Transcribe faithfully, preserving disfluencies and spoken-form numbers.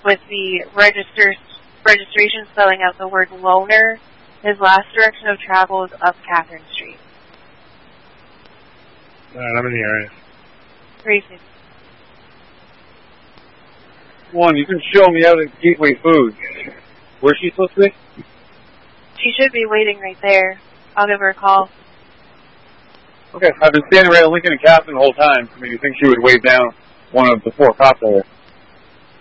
with the register, registration spelling out the word loner. His last direction of travel is up Catherine Street. Alright, I'm in the area. Crazy. One, you can show me out at Gateway Foods. Where's she supposed to be? She should be waiting right there. I'll give her a call. Okay, I've been standing right at Lincoln and Catherine the whole time. I mean, you think she would wave down one of the four cops there?